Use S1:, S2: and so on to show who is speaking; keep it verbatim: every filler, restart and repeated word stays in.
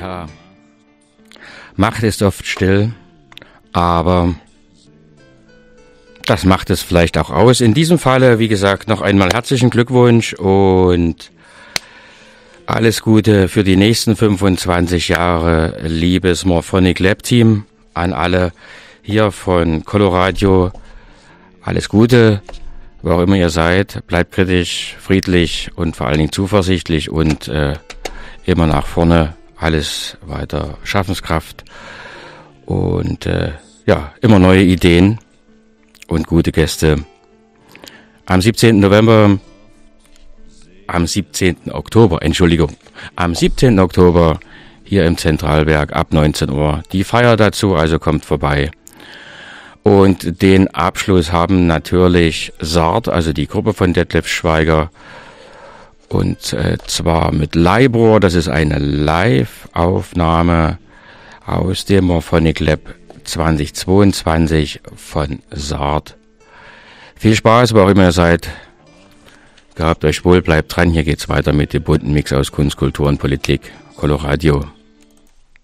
S1: Ja, Macht ist oft still, aber das macht es vielleicht auch aus. In diesem Falle, wie gesagt, noch einmal herzlichen Glückwunsch und alles Gute für die nächsten fünfundzwanzig Jahre, liebes Morphonic Lab Team, an alle hier von Coloradio. Alles Gute, wo auch immer ihr seid. Bleibt kritisch, friedlich und vor allen Dingen zuversichtlich und äh, immer nach vorne. Alles weiter Schaffenskraft und äh, ja, immer neue Ideen und gute Gäste. Am siebzehnten November, am siebzehnten Oktober, Entschuldigung, am siebzehnten Oktober hier im Zentralberg ab neunzehn Uhr. Die Feier dazu, also kommt vorbei. Und den Abschluss haben natürlich Sart, also die Gruppe von Detlef Schweiger, und äh, zwar mit Leibrohr. Das ist eine Live-Aufnahme aus dem Morphonic Lab zweitausendzweiundzwanzig von Sart. Viel Spaß, wo auch immer ihr seid. Gehabt euch wohl, bleibt dran. Hier geht's weiter mit dem bunten Mix aus Kunst, Kultur und Politik. Coloradio.